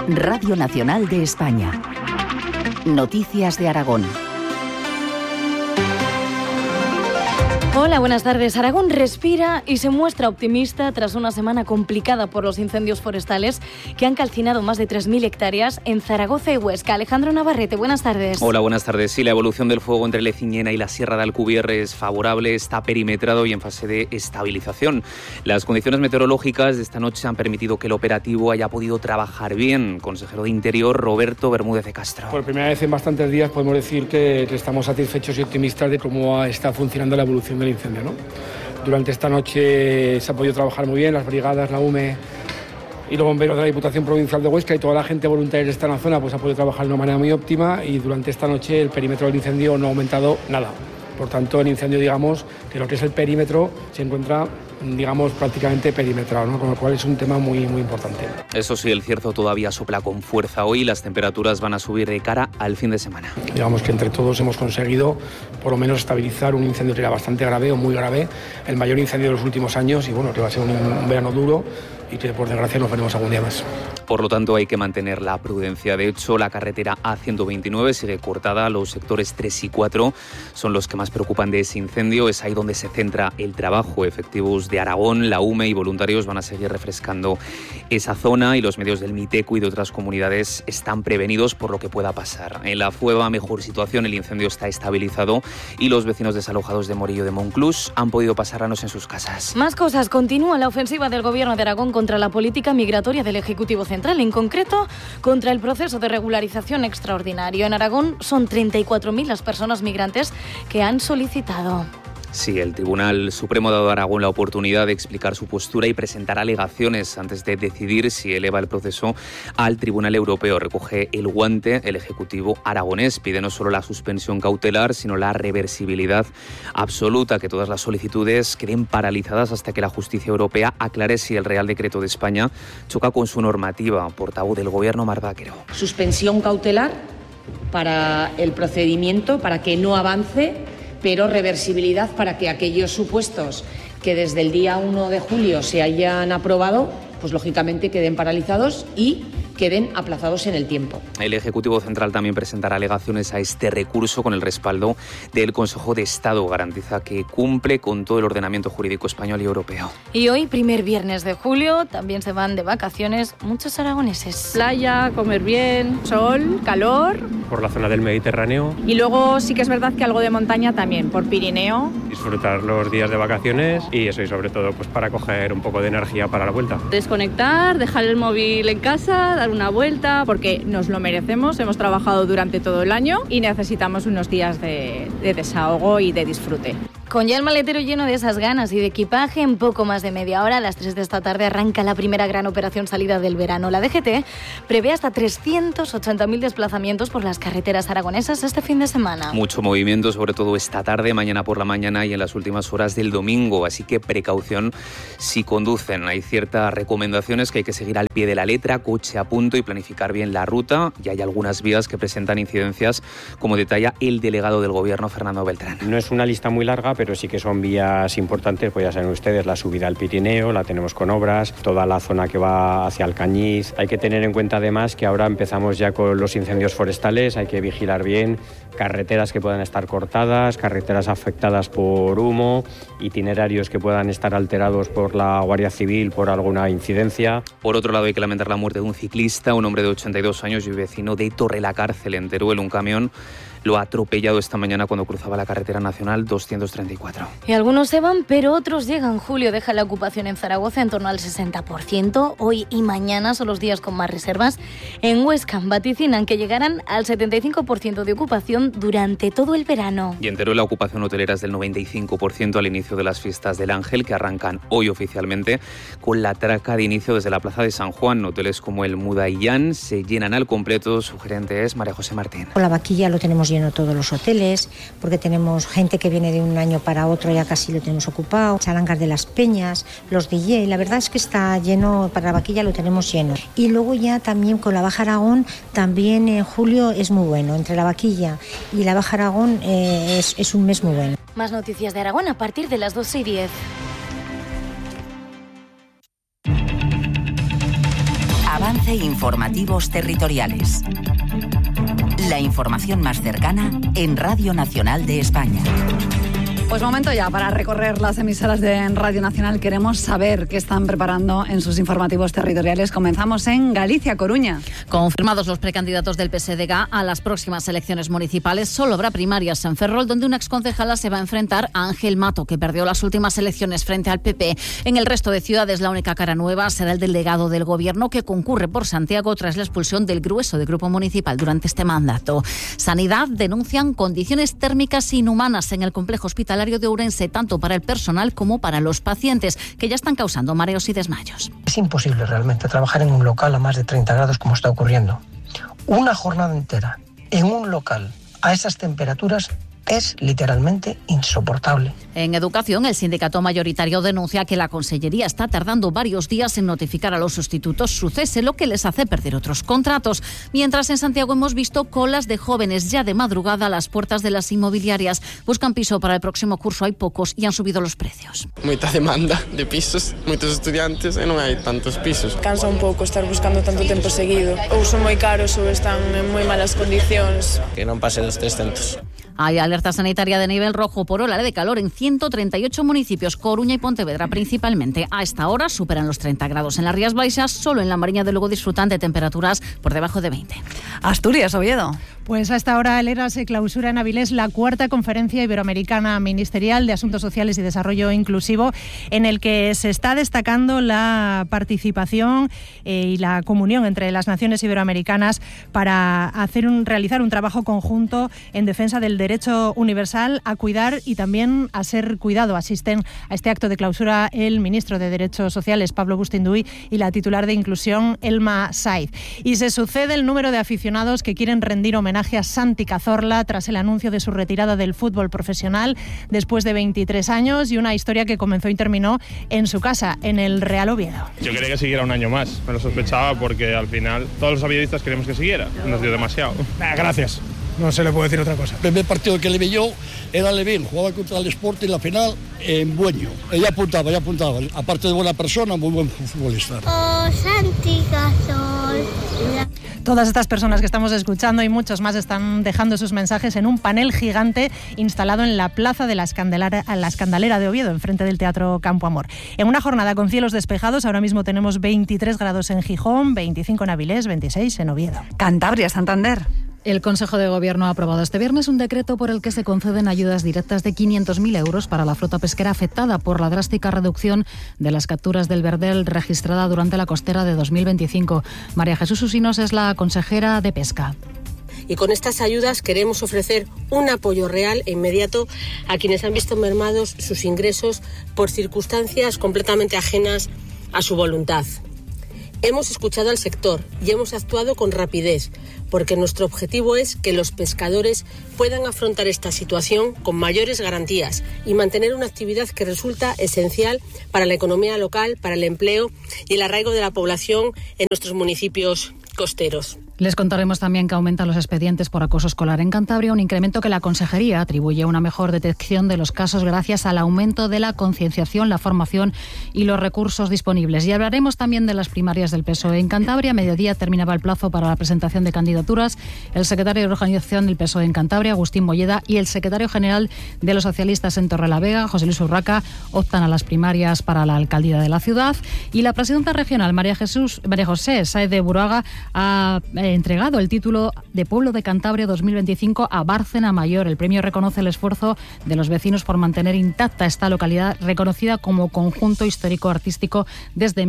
Radio Nacional de España. Noticias de Aragón. Hola, buenas tardes. Aragón respira y se muestra optimista tras una semana complicada por los incendios forestales que han calcinado más de 3.000 hectáreas en Zaragoza y Huesca. Alejandro Navarrete, buenas tardes. Hola, buenas tardes. Sí, la evolución del fuego entre Leciñena y la Sierra de Alcubierre es favorable, está perimetrado y en fase de estabilización. Las condiciones meteorológicas de esta noche han permitido que el operativo haya podido trabajar bien. Consejero de Interior, Roberto Bermúdez de Castro. Por primera vez en bastantes días podemos decir que estamos satisfechos y optimistas de cómo está funcionando la evolución del incendio, ¿no? Durante esta noche se ha podido trabajar muy bien, las brigadas, la UME y los bomberos de la Diputación Provincial de Huesca y toda la gente voluntaria que está en la zona pues ha podido trabajar de una manera muy óptima y durante esta noche el perímetro del incendio no ha aumentado nada. Por tanto, el incendio, digamos, que lo que es el perímetro se encuentra, digamos, prácticamente perimetrado, ¿no? Con lo cual es un tema muy, muy importante. Eso sí, el cierzo todavía sopla con fuerza hoy y las temperaturas van a subir de cara al fin de semana. Digamos que entre todos hemos conseguido por lo menos estabilizar un incendio que era bastante grave o muy grave, el mayor incendio de los últimos años y bueno, que va a ser un verano duro y que por desgracia nos veremos algún día más. Por lo tanto, hay que mantener la prudencia. De hecho, la carretera A129 sigue cortada. Los sectores 3 y 4 son los que más preocupan de ese incendio. Es ahí donde se centra el trabajo. Efectivos de Aragón, la UME y voluntarios van a seguir refrescando esa zona y los medios del Miteco y de otras comunidades están prevenidos por lo que pueda pasar. En la Fueva, mejor situación, el incendio está estabilizado y los vecinos desalojados de Morillo de Monclús han podido pasarnos en sus casas. Más cosas. Continúa la ofensiva del Gobierno de Aragón contra la política migratoria del Ejecutivo Central, en concreto contra el proceso de regularización extraordinario. En Aragón son 34.000 las personas migrantes que han solicitado. Sí, el Tribunal Supremo ha dado a Aragón la oportunidad de explicar su postura y presentar alegaciones antes de decidir si eleva el proceso al Tribunal Europeo. Recoge el guante el Ejecutivo aragonés. Pide no solo la suspensión cautelar, sino la reversibilidad absoluta, que todas las solicitudes queden paralizadas hasta que la justicia europea aclare si el Real Decreto de España choca con su normativa. Portavoz del Gobierno, Mar Vaquero. Suspensión cautelar para el procedimiento, para que no avance, pero reversibilidad para que aquellos supuestos que desde el día 1 de julio se hayan aprobado, pues lógicamente queden paralizados y queden aplazados en el tiempo. El Ejecutivo Central también presentará alegaciones a este recurso con el respaldo del Consejo de Estado. Garantiza que cumple con todo el ordenamiento jurídico español y europeo. Y hoy, primer viernes de julio, también se van de vacaciones muchos aragoneses. Playa, comer bien, sol, calor. Por la zona del Mediterráneo. Y luego sí que es verdad que algo de montaña también, por Pirineo. Disfrutar los días de vacaciones y eso, y sobre todo pues para coger un poco de energía para la vuelta. Desconectar, dejar el móvil en casa, dar una vuelta, porque nos lo merecemos, hemos trabajado durante todo el año y necesitamos unos días de desahogo y de disfrute. Con ya el maletero lleno de esas ganas y de equipaje, en poco más de media hora, a las 3 de esta tarde, arranca la primera gran operación salida del verano. La DGT prevé hasta 380.000 desplazamientos por las carreteras aragonesas este fin de semana. Mucho movimiento, sobre todo esta tarde, mañana por la mañana y en las últimas horas del domingo, así que precaución si conducen. Hay ciertas recomendaciones que hay que seguir al pie de la letra, coche a punto y planificar bien la ruta. Y hay algunas vías que presentan incidencias, como detalla el delegado del Gobierno, Fernando Beltrán. No es una lista muy larga, pero sí que son vías importantes, pues ya saben ustedes, la subida al Pirineo, la tenemos con obras, toda la zona que va hacia Alcañiz. Hay que tener en cuenta además que ahora empezamos ya con los incendios forestales, hay que vigilar bien carreteras que puedan estar cortadas, carreteras afectadas por humo, itinerarios que puedan estar alterados por la Guardia Civil por alguna incidencia. Por otro lado, hay que lamentar la muerte de un ciclista, un hombre de 82 años y vecino de Torrelacárcel, en Teruel. Un camión lo ha atropellado esta mañana cuando cruzaba la carretera nacional 234. Y algunos se van, pero otros llegan. Julio deja la ocupación en Zaragoza en torno al 60%. Hoy y mañana son los días con más reservas. En Huesca vaticinan que llegarán al 75% de ocupación durante todo el verano. Y en Teruel la ocupación hotelera es del 95% al inicio de las fiestas del Ángel, que arrancan hoy oficialmente con la traca de inicio desde la Plaza de San Juan. Hoteles como el Mudaián se llenan al completo. Su gerente es María José Martín. Con la Vaquilla lo tenemos lleno todos los hoteles, porque tenemos gente que viene de un año para otro, ya casi lo tenemos ocupado. Charangas de las Peñas, los DJ, la verdad es que está lleno, para la Vaquilla lo tenemos lleno. Y luego ya también con la Baja Aragón, también en julio es muy bueno. Entre la Vaquilla y la Baja Aragón es un mes muy bueno. Más noticias de Aragón a partir de las 12:10. Avance Informativos Territoriales. La información más cercana en Radio Nacional de España. Pues momento ya para recorrer las emisoras de Radio Nacional. Queremos saber qué están preparando en sus informativos territoriales. Comenzamos en Galicia, Coruña. Confirmados los precandidatos del PSDG a las próximas elecciones municipales, solo habrá primarias en Ferrol, donde una exconcejala se va a enfrentar a Ángel Mato, que perdió las últimas elecciones frente al PP. En el resto de ciudades, la única cara nueva será el delegado del Gobierno, que concurre por Santiago tras la expulsión del grueso del grupo municipal durante este mandato. Sanidad denuncian condiciones térmicas inhumanas en el complejo hospitalario de Ourense, tanto para el personal como para los pacientes, que ya están causando mareos y desmayos. Es imposible realmente trabajar en un local a más de 30 grados como está ocurriendo. Una jornada entera en un local a esas temperaturas es literalmente insoportable. En educación, el sindicato mayoritario denuncia que la Consellería está tardando varios días en notificar a los sustitutos su cese, lo que les hace perder otros contratos. Mientras en Santiago hemos visto colas de jóvenes ya de madrugada a las puertas de las inmobiliarias. Buscan piso para el próximo curso, hay pocos y han subido los precios. Moita demanda de pisos, moitos estudiantes e non hai tantos pisos. Cansa un pouco estar buscando tanto tempo seguido. Ou son moi caros ou están en moi malas condicións. Que non pase dos 300. Hay alerta sanitaria de nivel rojo por ola de calor en 138 municipios, Coruña y Pontevedra principalmente. A esta hora superan los 30 grados en las Rías Baixas, solo en la Mariña de Lugo disfrutan de temperaturas por debajo de 20. Asturias, Oviedo. Pues a esta hora el ERA se clausura en Avilés la 4ª Conferencia Iberoamericana Ministerial de Asuntos Sociales y Desarrollo Inclusivo, en el que se está destacando la participación y la comunión entre las naciones iberoamericanas para realizar un trabajo conjunto en defensa del derecho universal a cuidar y también a ser cuidado. Asisten a este acto de clausura el ministro de Derechos Sociales, Pablo Bustinduy, y la titular de Inclusión, Elma Saiz. Y se sucede el número de aficionados que quieren rendir homenaje a Santi Cazorla tras el anuncio de su retirada del fútbol profesional después de 23 años y una historia que comenzó y terminó en su casa, en el Real Oviedo. Yo quería que siguiera un año más, me lo sospechaba porque al final todos los avillistas queremos que siguiera, nos dio demasiado. Gracias. No se le puede decir otra cosa. El primer partido que le vi yo era Levín, jugaba contra el Sporting en la final en Bueño. Ella apuntaba. Aparte de buena persona, muy buen futbolista. Oh, Santi Cazorla. Todas estas personas que estamos escuchando y muchos más están dejando sus mensajes en un panel gigante instalado en la plaza de la Escandalera de Oviedo, enfrente del Teatro Campo Amor. En una jornada con cielos despejados, ahora mismo tenemos 23 grados en Gijón, 25 en Avilés, 26 en Oviedo. Cantabria, Santander. El Consejo de Gobierno ha aprobado este viernes un decreto por el que se conceden ayudas directas de 500.000 euros para la flota pesquera afectada por la drástica reducción de las capturas del verdel registrada durante la costera de 2025. María Jesús Usinos es la consejera de Pesca. Y con estas ayudas queremos ofrecer un apoyo real e inmediato a quienes han visto mermados sus ingresos por circunstancias completamente ajenas a su voluntad. Hemos escuchado al sector y hemos actuado con rapidez, porque nuestro objetivo es que los pescadores puedan afrontar esta situación con mayores garantías y mantener una actividad que resulta esencial para la economía local, para el empleo y el arraigo de la población en nuestros municipios costeros. Les contaremos también que aumentan los expedientes por acoso escolar en Cantabria, un incremento que la Consejería atribuye a una mejor detección de los casos gracias al aumento de la concienciación, la formación y los recursos disponibles. Y hablaremos también de las primarias del PSOE en Cantabria. A mediodía terminaba el plazo para la presentación de candidaturas. El secretario de Organización del PSOE en Cantabria, Agustín Molleda, y el secretario general de los socialistas en Torrelavega, José Luis Urraca, optan a las primarias para la alcaldía de la ciudad. Y la presidenta regional, María José Sáez de Buruaga, ha entregado el título de Pueblo de Cantabria 2025 a Bárcena Mayor. El premio reconoce el esfuerzo de los vecinos por mantener intacta esta localidad, reconocida como conjunto histórico-artístico desde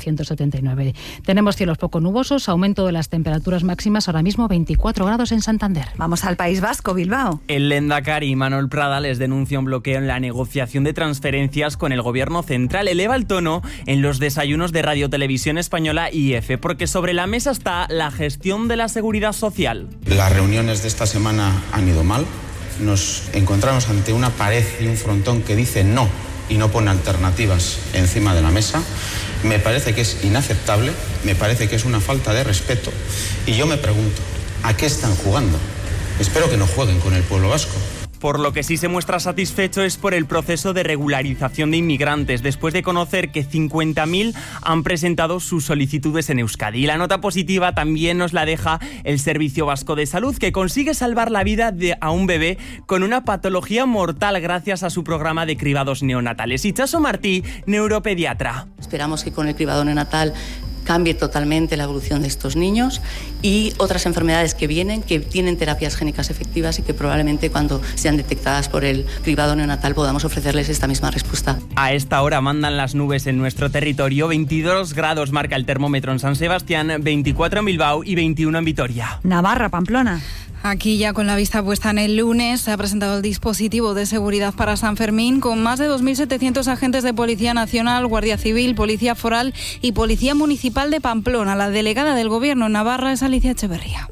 1979. Tenemos cielos poco nubosos, aumento de las temperaturas máximas, ahora mismo 24 grados en Santander. Vamos al País Vasco, Bilbao. El lehendakari Manuel Prada les denuncia un bloqueo en la negociación de transferencias con el gobierno central. Eleva el tono en los desayunos de Radio Televisión Española y EFE, porque sobre la mesa está la gestión de la seguridad social. Las reuniones de esta semana han ido mal. Nos encontramos ante una pared y un frontón que dice no y no pone alternativas encima de la mesa. Me parece que es inaceptable, me parece que es una falta de respeto y yo me pregunto, ¿a qué están jugando? Espero que no jueguen con el pueblo vasco. Por lo que sí se muestra satisfecho es por el proceso de regularización de inmigrantes, después de conocer que 50.000 han presentado sus solicitudes en Euskadi. Y la nota positiva también nos la deja el Servicio Vasco de Salud, que consigue salvar la vida a un bebé con una patología mortal gracias a su programa de cribados neonatales. Itxaso Martí, neuropediatra. Esperamos que con el cribado neonatal cambie totalmente la evolución de estos niños y otras enfermedades que vienen, que tienen terapias génicas efectivas y que probablemente cuando sean detectadas por el cribado neonatal podamos ofrecerles esta misma respuesta. A esta hora mandan las nubes en nuestro territorio. 22 grados marca el termómetro en San Sebastián, 24 en Bilbao y 21 en Vitoria. Navarra, Pamplona. Aquí ya con la vista puesta en el lunes se ha presentado el dispositivo de seguridad para San Fermín con más de 2.700 agentes de Policía Nacional, Guardia Civil, Policía Foral y Policía Municipal de Pamplona. La delegada del Gobierno en Navarra es Alicia Echeverría.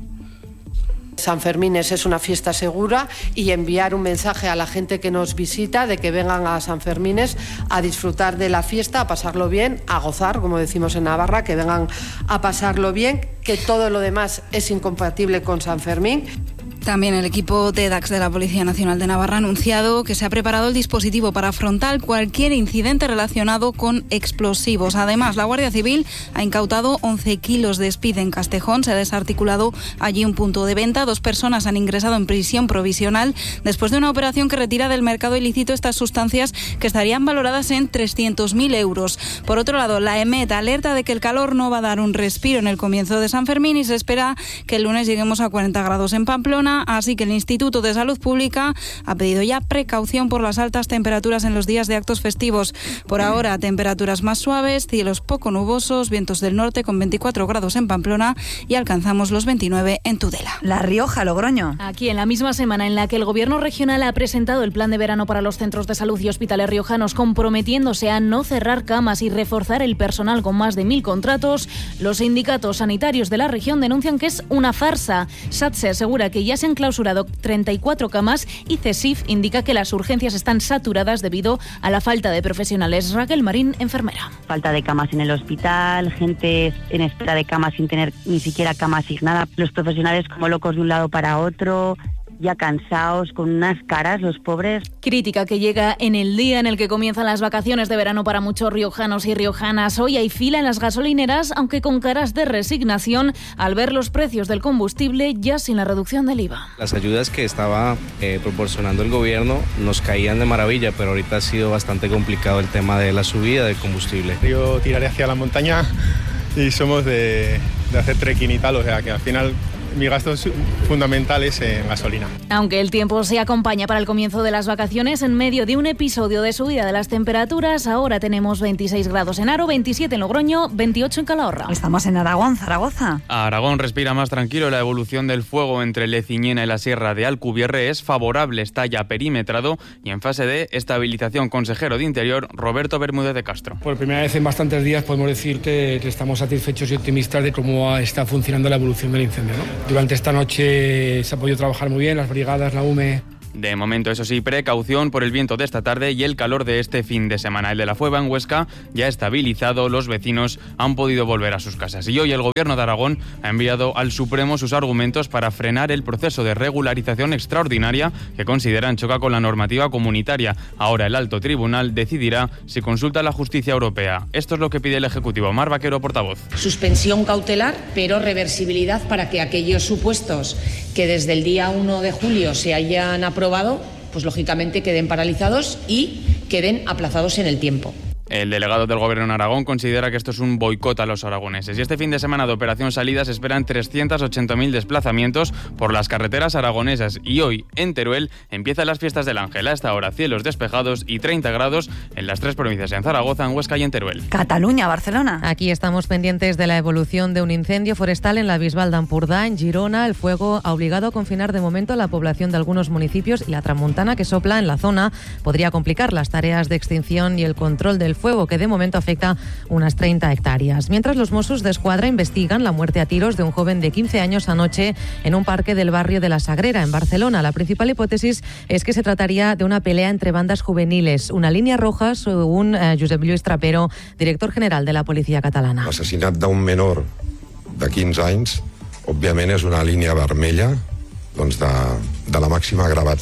San Fermín es una fiesta segura y enviar un mensaje a la gente que nos visita de que vengan a San Fermín a disfrutar de la fiesta, a pasarlo bien, a gozar, como decimos en Navarra, que vengan a pasarlo bien, que todo lo demás es incompatible con San Fermín. También el equipo TEDx de la Policía Nacional de Navarra ha anunciado que se ha preparado el dispositivo para afrontar cualquier incidente relacionado con explosivos. Además, la Guardia Civil ha incautado 11 kilos de speed en Castejón. Se ha desarticulado allí un punto de venta. 2 personas han ingresado en prisión provisional después de una operación que retira del mercado ilícito estas sustancias que estarían valoradas en 300.000 euros. Por otro lado, la EMET alerta de que el calor no va a dar un respiro en el comienzo de San Fermín y se espera que el lunes lleguemos a 40 grados en Pamplona. Así que el Instituto de Salud Pública ha pedido ya precaución por las altas temperaturas en los días de actos festivos. Por ahora, temperaturas más suaves, cielos poco nubosos, vientos del norte con 24 grados en Pamplona y alcanzamos los 29 en Tudela. La Rioja, Logroño. Aquí, en la misma semana en la que el Gobierno regional ha presentado el plan de verano para los centros de salud y hospitales riojanos, comprometiéndose a no cerrar camas y reforzar el personal con más de 1.000 contratos, los sindicatos sanitarios de la región denuncian que es una farsa. SATSE asegura que ya se han clausurado 34 camas y CESIF indica que las urgencias están saturadas debido a la falta de profesionales. Raquel Marín, enfermera. Falta de camas en el hospital, gente en espera de camas sin tener ni siquiera cama asignada, los profesionales como locos de un lado para otro, ya cansados, con unas caras, los pobres. Crítica que llega en el día en el que comienzan las vacaciones de verano para muchos riojanos y riojanas. Hoy hay fila en las gasolineras, aunque con caras de resignación al ver los precios del combustible ya sin la reducción del IVA. Las ayudas que estaba proporcionando el gobierno nos caían de maravilla, pero ahorita ha sido bastante complicado el tema de la subida del combustible. Yo tiraré hacia la montaña y somos de hacer trekking y tal, o sea que al final mi gasto fundamental es en gasolina. Aunque el tiempo se acompaña para el comienzo de las vacaciones, en medio de un episodio de subida de las temperaturas, ahora tenemos 26 grados en Aro, 27 en Logroño, 28 en Calahorra. Estamos en Aragón, Zaragoza. Aragón respira más tranquilo. La evolución del fuego entre Leciñena y la Sierra de Alcubierre es favorable, está ya perimetrado y en fase de estabilización. Consejero de Interior, Roberto Bermúdez de Castro. Por primera vez en bastantes días podemos decir que estamos satisfechos y optimistas de cómo está funcionando la evolución del incendio, ¿no? Durante esta noche se ha podido trabajar muy bien, las brigadas, la UME. De momento, eso sí, precaución por el viento de esta tarde y el calor de este fin de semana. El de la Fueva en Huesca ya estabilizado, los vecinos han podido volver a sus casas. Y hoy el Gobierno de Aragón ha enviado al Supremo sus argumentos para frenar el proceso de regularización extraordinaria que consideran choca con la normativa comunitaria. Ahora el Alto Tribunal decidirá si consulta a la justicia europea. Esto es lo que pide el Ejecutivo. Mar Vaquero, portavoz. Suspensión cautelar, pero reversibilidad para que aquellos supuestos que desde el día 1 de julio se hayan aprobado, pues lógicamente queden paralizados y queden aplazados en el tiempo. El delegado del Gobierno en Aragón considera que esto es un boicot a los aragoneses. Y este fin de semana de Operación Salida se esperan 380.000 desplazamientos por las carreteras aragonesas. Y hoy, en Teruel, empiezan las fiestas del Ángel. A esta hora, cielos despejados y 30 grados en las 3 provincias, en Zaragoza, en Huesca y en Teruel. Cataluña, Barcelona. Aquí estamos pendientes de la evolución de un incendio forestal en la Bisbal d'Empordà, en Girona. El fuego ha obligado a confinar de momento a la población de algunos municipios y la tramuntana que sopla en la zona podría complicar las tareas de extinción y el control del fuego, que de momento afecta unas 30 hectáreas. Mientras los Mossos d'Esquadra investigan la muerte a tiros de un joven de 15 años anoche en un parque del barrio de La Sagrera, en Barcelona. La principal hipótesis es que se trataría de una pelea entre bandas juveniles, una línea roja, según Josep Lluís Trapero, director general de la Policía Catalana. L'assassinat d'un menor de 15 anys, òbviament és una línia vermella, doncs de la màxima gravetat.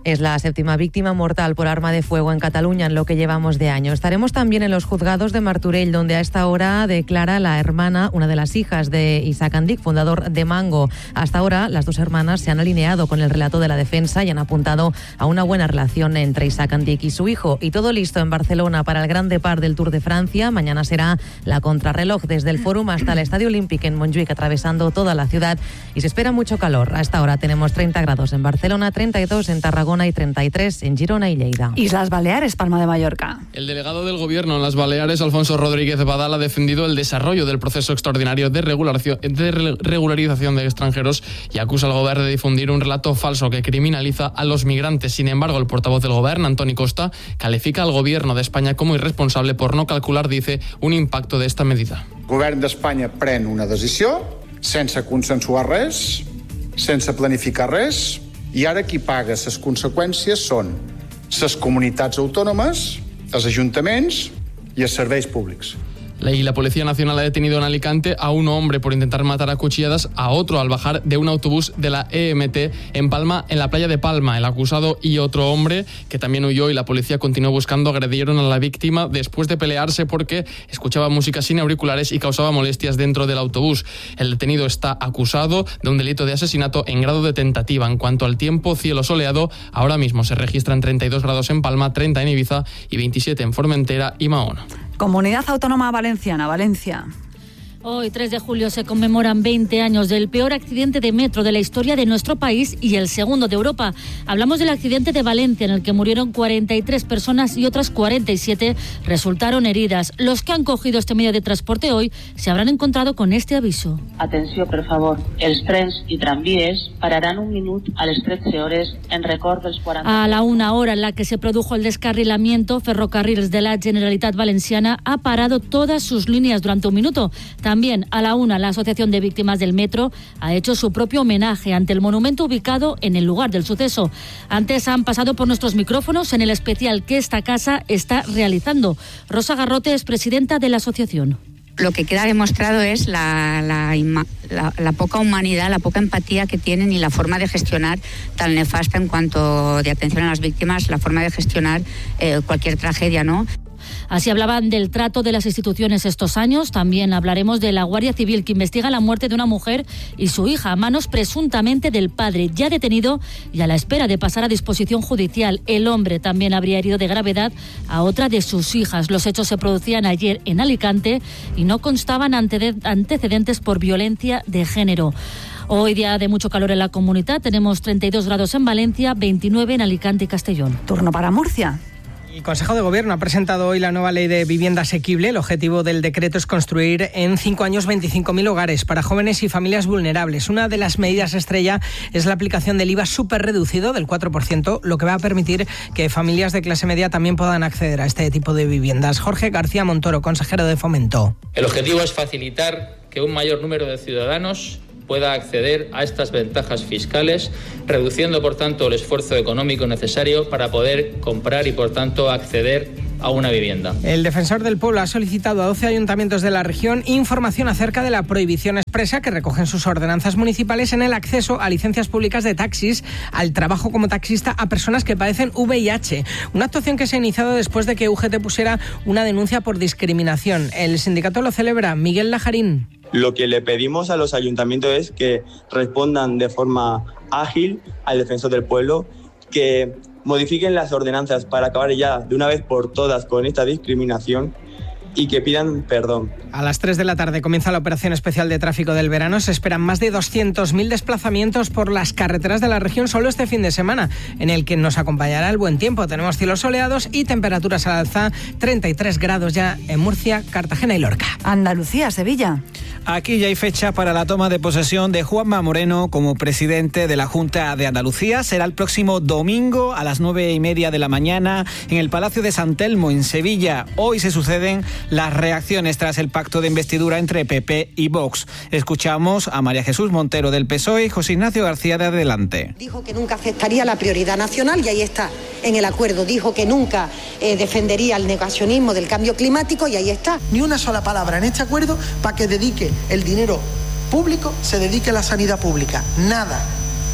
Es la 7ª víctima mortal por arma de fuego en Cataluña en lo que llevamos de año. Estaremos también en los juzgados de Martorell, donde a esta hora declara la hermana, una de las hijas de Isaac Andic, fundador de Mango. Hasta ahora, las dos hermanas se han alineado con el relato de la defensa y han apuntado a una buena relación entre Isaac Andic y su hijo. Y todo listo en Barcelona para el Gran Depart del Tour de Francia. Mañana será la contrarreloj desde el Fòrum hasta el Estadio Olímpic en Montjuïc, atravesando toda la ciudad. Y se espera mucho calor. A esta hora tenemos 30 grados en Barcelona, 32 en Tarragona y 33 en Girona y Lleida. Islas Baleares, Palma de Mallorca. El delegado del Gobierno en las Baleares, Alfonso Rodríguez Badal, ha defendido el desarrollo del proceso extraordinario de regularización de extranjeros y acusa al Gobierno de difundir un relato falso que criminaliza a los migrantes. Sin embargo, el portavoz del Gobierno, Antoni Costa, califica al Gobierno de España como irresponsable por no calcular, dice, un impacto de esta medida. El Govern d'Espanya pren una decisió sense consensuar res, sense planificar res, i ara qui paga les conseqüències són les comunitats autònomes, els ajuntaments i els serveis públics. La Policía Nacional ha detenido en Alicante a un hombre por intentar matar a cuchilladas a otro al bajar de un autobús de la EMT en Palma, en la playa de Palma. El acusado y otro hombre, que también huyó y la policía continuó buscando, agredieron a la víctima después de pelearse porque escuchaba música sin auriculares y causaba molestias dentro del autobús. El detenido está acusado de un delito de asesinato en grado de tentativa. En cuanto al tiempo, cielo soleado, ahora mismo se registran 32 grados en Palma, 30 en Ibiza y 27 en Formentera y Mahón. Comunidad Autónoma Valenciana, Valencia. Hoy, 3 de julio, se conmemoran 20 años del peor accidente de metro de la historia de nuestro país y el segundo de Europa. Hablamos del accidente de Valencia, en el que murieron 43 personas y otras 47 resultaron heridas. Los que han cogido este medio de transporte hoy se habrán encontrado con este aviso. Atenció, per favor. Els trens i tramvies pararan un minut a les 13 hores en record dels 40... A la 1 hora en la que se produjo el descarrilamiento, Ferrocarrils de la Generalitat Valenciana ha parado todas sus líneas durante un minuto. También a la 1, la Asociación de Víctimas del Metro ha hecho su propio homenaje ante el monumento ubicado en el lugar del suceso. Antes han pasado por nuestros micrófonos en el especial que esta casa está realizando. Rosa Garrote es presidenta de la asociación. Lo que queda demostrado es la poca humanidad, la poca empatía que tienen y la forma de gestionar tan nefasta en cuanto de atención a las víctimas, la forma de gestionar cualquier tragedia, ¿no? Así hablaban del trato de las instituciones estos años. También hablaremos de la Guardia Civil, que investiga la muerte de una mujer y su hija a manos presuntamente del padre, ya detenido y a la espera de pasar a disposición judicial. El hombre también habría herido de gravedad a otra de sus hijas. Los hechos se producían ayer en Alicante y no constaban antecedentes por violencia de género. Hoy, día de mucho calor en la comunidad, tenemos 32 grados en Valencia, 29 en Alicante y Castellón. Turno para Murcia. El Consejo de Gobierno ha presentado hoy la nueva ley de vivienda asequible. El objetivo del decreto es construir en 5 años 25.000 hogares para jóvenes y familias vulnerables. Una de las medidas estrella es la aplicación del IVA superreducido del 4%, lo que va a permitir que familias de clase media también puedan acceder a este tipo de viviendas. Jorge García Montoro, consejero de Fomento. El objetivo es facilitar que un mayor número de ciudadanos pueda acceder a estas ventajas fiscales, reduciendo, por tanto, el esfuerzo económico necesario para poder comprar y, por tanto, acceder a una vivienda. El Defensor del Pueblo ha solicitado a 12 ayuntamientos de la región información acerca de la prohibición expresa que recogen sus ordenanzas municipales en el acceso a licencias públicas de taxis, al trabajo como taxista a personas que padecen VIH. Una actuación que se ha iniciado después de que UGT pusiera una denuncia por discriminación. El sindicato lo celebra. Miguel Lajarín. Lo que le pedimos a los ayuntamientos es que respondan de forma ágil al Defensor del Pueblo, que modifiquen las ordenanzas para acabar ya de una vez por todas con esta discriminación y que pidan perdón. A las 3 de la tarde comienza la operación especial de tráfico del verano. Se esperan más de 200.000 desplazamientos por las carreteras de la región solo este fin de semana, en el que nos acompañará el buen tiempo. Tenemos cielos soleados y temperaturas al alza, 33 grados ya en Murcia, Cartagena y Lorca. Andalucía, Sevilla. Aquí ya hay fecha para la toma de posesión de Juanma Moreno como presidente de la Junta de Andalucía. Será el próximo domingo a las 9:30 de la mañana en el Palacio de San Telmo, en Sevilla. Hoy se suceden las reacciones tras el pacto de investidura entre PP y Vox. Escuchamos a María Jesús Montero del PSOE y José Ignacio García de Adelante. Dijo que nunca aceptaría la prioridad nacional y ahí está en el acuerdo. Dijo que nunca defendería el negacionismo del cambio climático y ahí está. Ni una sola palabra en este acuerdo para que dedique el dinero público, se dedique a la sanidad pública. Nada.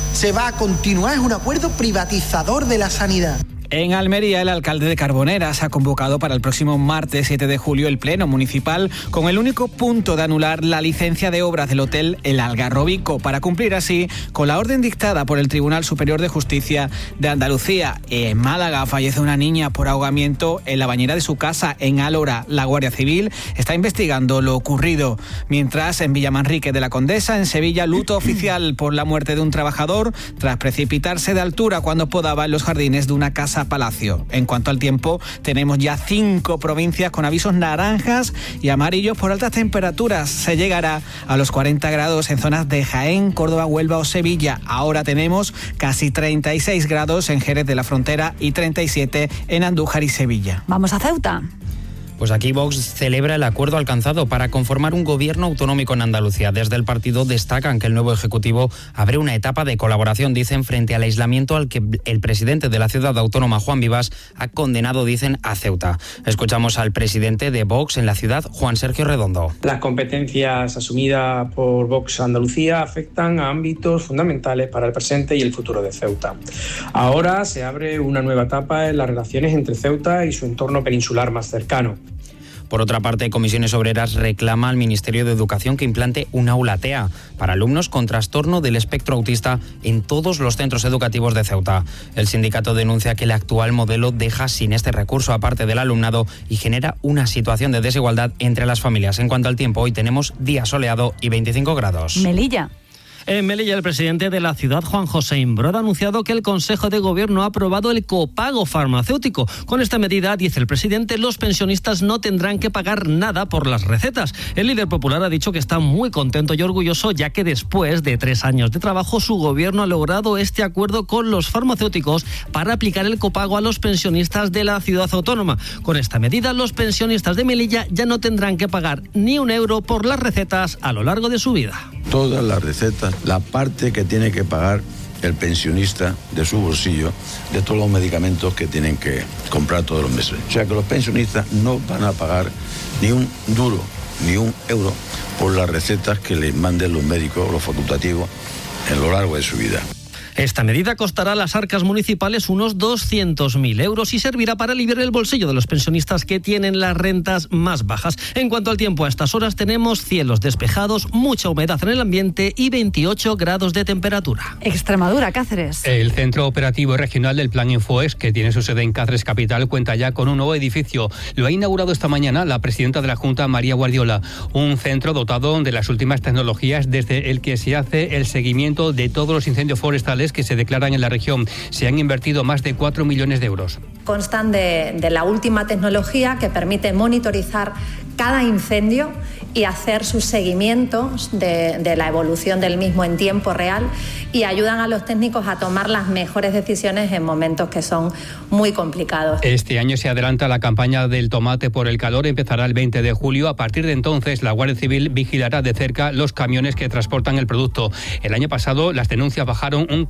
se va a continuar, es un acuerdo privatizador de la sanidad. En Almería, el alcalde de Carboneras ha convocado para el próximo martes 7 de julio el pleno municipal con el único punto de anular la licencia de obras del hotel El Algarrobico para cumplir así con la orden dictada por el Tribunal Superior de Justicia de Andalucía. En Málaga fallece una niña por ahogamiento en la bañera de su casa en Álora. La Guardia Civil está investigando lo ocurrido. Mientras, en Villamanrique de la Condesa, en Sevilla, luto oficial por la muerte de un trabajador tras precipitarse de altura cuando podaba en los jardines de una casa palacio. En cuanto al tiempo, tenemos ya 5 provincias con avisos naranjas y amarillos por altas temperaturas. Se llegará a los 40 grados en zonas de Jaén, Córdoba, Huelva o Sevilla. Ahora tenemos casi 36 grados en Jerez de la Frontera y 37 en Andújar y Sevilla. Vamos a Ceuta. Pues aquí Vox celebra el acuerdo alcanzado para conformar un gobierno autonómico en Andalucía. Desde el partido destacan que el nuevo Ejecutivo abre una etapa de colaboración, dicen, frente al aislamiento al que el presidente de la ciudad autónoma, Juan Vivas, ha condenado, dicen, a Ceuta. Escuchamos al presidente de Vox en la ciudad, Juan Sergio Redondo. Las competencias asumidas por Vox Andalucía afectan a ámbitos fundamentales para el presente y el futuro de Ceuta. Ahora se abre una nueva etapa en las relaciones entre Ceuta y su entorno peninsular más cercano. Por otra parte, Comisiones Obreras reclama al Ministerio de Educación que implante un aula TEA para alumnos con trastorno del espectro autista en todos los centros educativos de Ceuta. El sindicato denuncia que el actual modelo deja sin este recurso a parte del alumnado y genera una situación de desigualdad entre las familias. En cuanto al tiempo, hoy tenemos día soleado y 25 grados. Melilla. En Melilla, el presidente de la ciudad, Juan José Imbroda, ha anunciado que el Consejo de Gobierno ha aprobado el copago farmacéutico. Con esta medida, dice el presidente, los pensionistas no tendrán que pagar nada por las recetas. El líder popular ha dicho que está muy contento y orgulloso, ya que después de 3 años de trabajo, su gobierno ha logrado este acuerdo con los farmacéuticos para aplicar el copago a los pensionistas de la ciudad autónoma. Con esta medida, los pensionistas de Melilla ya no tendrán que pagar ni un euro por las recetas a lo largo de su vida. Todas las recetas, la parte que tiene que pagar el pensionista de su bolsillo, de todos los medicamentos que tienen que comprar todos los meses. O sea que los pensionistas no van a pagar ni un duro, ni un euro por las recetas que les manden los médicos, los facultativos, a lo largo de su vida. Esta medida costará a las arcas municipales unos 200.000 euros y servirá para aliviar el bolsillo de los pensionistas que tienen las rentas más bajas. En cuanto al tiempo, a estas horas tenemos cielos despejados, mucha humedad en el ambiente y 28 grados de temperatura. Extremadura, Cáceres. El Centro Operativo Regional del Plan Infoex, que tiene su sede en Cáceres Capital, cuenta ya con un nuevo edificio. Lo ha inaugurado esta mañana la presidenta de la Junta, María Guardiola. Un centro dotado de las últimas tecnologías desde el que se hace el seguimiento de todos los incendios forestales que se declaran en la región. Se han invertido más de 4 millones de euros. Constan de la última tecnología que permite monitorizar cada incendio y hacer su seguimiento de la evolución del mismo en tiempo real y ayudan a los técnicos a tomar las mejores decisiones en momentos que son muy complicados. Este año se adelanta la campaña del tomate por el calor, empezará el 20 de julio. A partir de entonces, la Guardia Civil vigilará de cerca los camiones que transportan el producto. El año pasado las denuncias bajaron un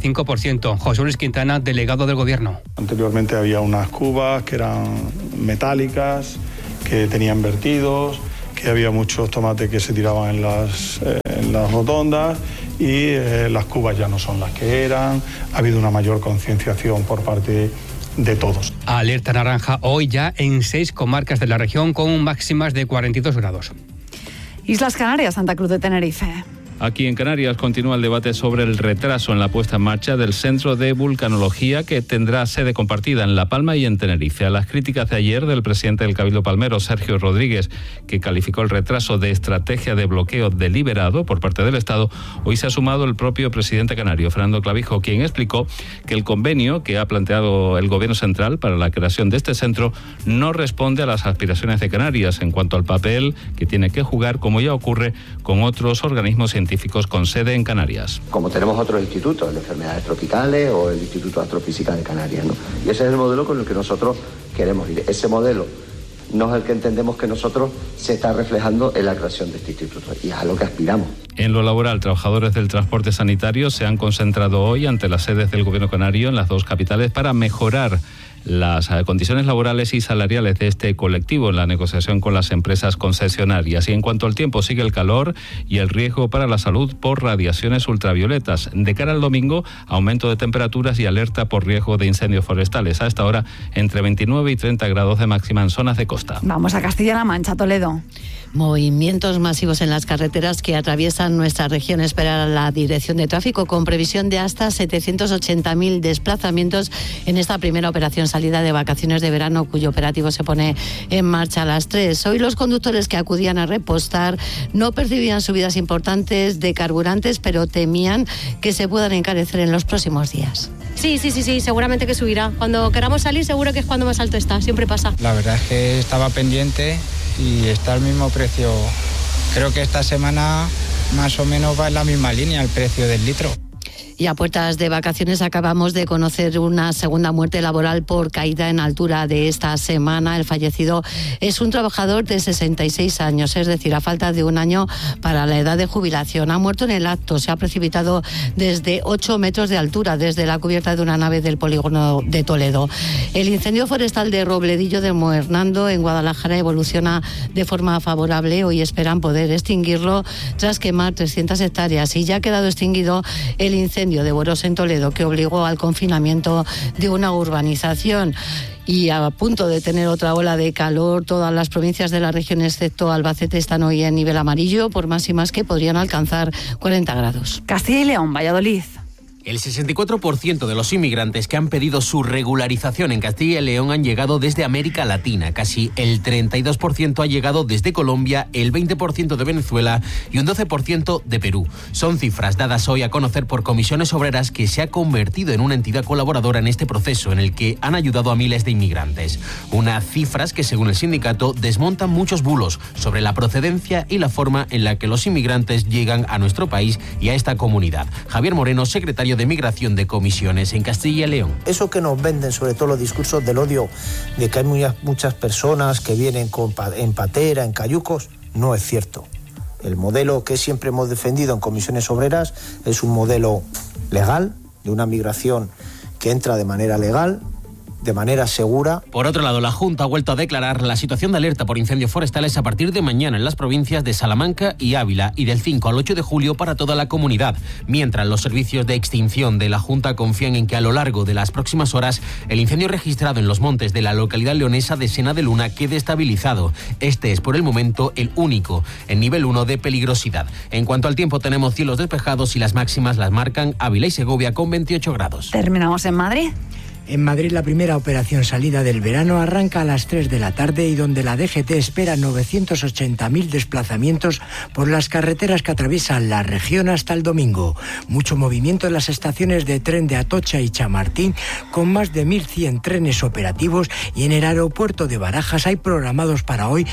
45%. José Luis Quintana, delegado del Gobierno. Anteriormente había unas cubas que eran metálicas, que tenían vertidos, que había muchos tomates que se tiraban en las rotondas y las cubas ya no son las que eran. Ha habido una mayor concienciación por parte de todos. Alerta naranja hoy ya en 6 comarcas de la región con máximas de 42 grados. Islas Canarias, Santa Cruz de Tenerife. Aquí en Canarias continúa el debate sobre el retraso en la puesta en marcha del Centro de Vulcanología, que tendrá sede compartida en La Palma y en Tenerife. A las críticas de ayer del presidente del Cabildo Palmero, Sergio Rodríguez, que calificó el retraso de estrategia de bloqueo deliberado por parte del Estado, hoy se ha sumado el propio presidente canario, Fernando Clavijo, quien explicó que el convenio que ha planteado el Gobierno central para la creación de este centro no responde a las aspiraciones de Canarias en cuanto al papel que tiene que jugar, como ya ocurre con otros organismos científicos con sede en Canarias. Como tenemos otros institutos de enfermedades tropicales o el Instituto de Astrofísica de Canarias, ¿no? Y ese es el modelo con el que nosotros queremos ir. Ese modelo no es el que entendemos que nosotros se está reflejando en la creación de este instituto y es a lo que aspiramos. En lo laboral, trabajadores del transporte sanitario se han concentrado hoy ante las sedes del Gobierno canario en las 2 capitales para mejorar las condiciones laborales y salariales de este colectivo en la negociación con las empresas concesionarias. Y en cuanto al tiempo, sigue el calor y el riesgo para la salud por radiaciones ultravioletas. De cara al domingo, aumento de temperaturas y alerta por riesgo de incendios forestales. A esta hora, entre 29 y 30 grados de máxima en zonas de costa. Vamos a Castilla-La Mancha, Toledo. Movimientos masivos en las carreteras que atraviesan nuestra región. Espera la Dirección de Tráfico con previsión de hasta 780.000 desplazamientos en esta primera operación salida de vacaciones de verano, cuyo operativo se pone en marcha a las 3. Hoy los conductores que acudían a repostar no percibían subidas importantes de carburantes, pero temían que se puedan encarecer en los próximos días. Sí, seguramente que subirá. Cuando queramos salir seguro que es cuando más alto está, siempre pasa. La verdad es que estaba pendiente y está al mismo precio. Creo que esta semana más o menos va en la misma línea el precio del litro. Y a puertas de vacaciones acabamos de conocer una segunda muerte laboral por caída en altura de esta semana. El fallecido es un trabajador de 66 años, es decir, a falta de un año para la edad de jubilación. Ha muerto en el acto, se ha precipitado desde 8 metros de altura, desde la cubierta de una nave del polígono de Toledo. El incendio forestal de Robledillo de Moernando, en Guadalajara, evoluciona de forma favorable. Hoy esperan poder extinguirlo tras quemar 300 hectáreas y ya ha quedado extinguido el incendio de Boros en Toledo, que obligó al confinamiento de una urbanización. Y a punto de tener otra ola de calor, todas las provincias de la región excepto Albacete están hoy en nivel amarillo por máximas que podrían alcanzar 40 grados. Castilla y León, Valladolid. El 64% de los inmigrantes que han pedido su regularización en Castilla y León han llegado desde América Latina. Casi el 32% ha llegado desde Colombia, el 20% de Venezuela y un 12% de Perú. Son cifras dadas hoy a conocer por Comisiones Obreras, que se ha convertido en una entidad colaboradora en este proceso en el que han ayudado a miles de inmigrantes. Unas cifras que, según el sindicato, desmontan muchos bulos sobre la procedencia y la forma en la que los inmigrantes llegan a nuestro país y a esta comunidad. Javier Moreno, secretario de Migración de Comisiones en Castilla y León. Eso que nos venden, sobre todo los discursos del odio, de que hay muchas personas que vienen en patera, en cayucos, no es cierto. El modelo que siempre hemos defendido en Comisiones Obreras es un modelo legal, de una migración que entra de manera legal, de manera segura. Por otro lado, la Junta ha vuelto a declarar la situación de alerta por incendios forestales a partir de mañana en las provincias de Salamanca y Ávila y del 5 al 8 de julio para toda la comunidad. Mientras los servicios de extinción de la Junta confían en que a lo largo de las próximas horas el incendio registrado en los montes de la localidad leonesa de Sena de Luna quede estabilizado. Este es por el momento el único en nivel 1 de peligrosidad. En cuanto al tiempo, tenemos cielos despejados y las máximas las marcan Ávila y Segovia con 28 grados. Terminamos en Madrid. En Madrid, la primera operación salida del verano arranca a las 3 de la tarde y donde la DGT espera 980.000 desplazamientos por las carreteras que atraviesan la región hasta el domingo. Mucho movimiento en las estaciones de tren de Atocha y Chamartín, con más de 1.100 trenes operativos, y en el aeropuerto de Barajas hay programados para hoy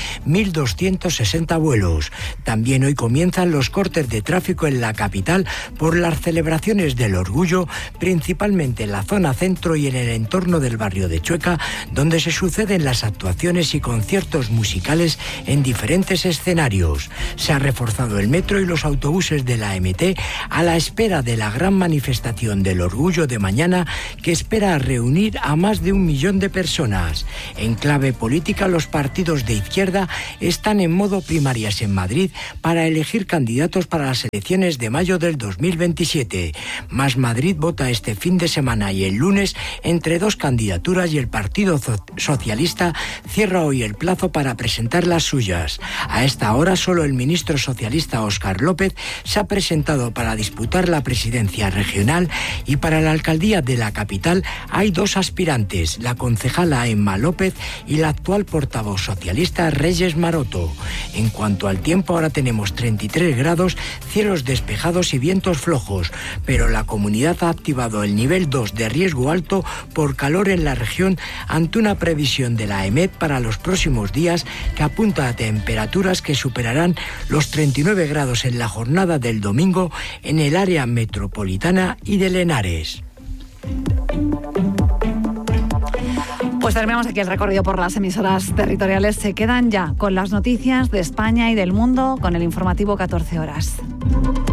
1.260 vuelos. También hoy comienzan los cortes de tráfico en la capital por las celebraciones del Orgullo, principalmente en la zona centro y en el entorno del barrio de Chueca, donde se suceden las actuaciones y conciertos musicales en diferentes escenarios. Se ha reforzado el metro y los autobuses de la MT a la espera de la gran manifestación del Orgullo de mañana, que espera reunir a más de 1 millón de personas. En clave política, los partidos de izquierda están en modo primarias en Madrid para elegir candidatos para las elecciones de mayo del 2027. Más Madrid vota este fin de semana y el lunes entre 2 candidaturas y el Partido Socialista cierra hoy el plazo para presentar las suyas. A esta hora solo el ministro socialista Óscar López se ha presentado para disputar la presidencia regional y para la alcaldía de la capital hay 2 aspirantes, la concejala Emma López y la actual portavoz socialista Reyes Maroto. En cuanto al tiempo, ahora tenemos 33 grados, cielos despejados y vientos flojos, pero la comunidad ha activado el nivel 2 de riesgo alto por calor en la región ante una previsión de la EMET para los próximos días que apunta a temperaturas que superarán los 39 grados en la jornada del domingo en el área metropolitana y de Henares. Pues terminamos aquí el recorrido por las emisoras territoriales. Se quedan ya con las noticias de España y del mundo con el informativo 14 horas.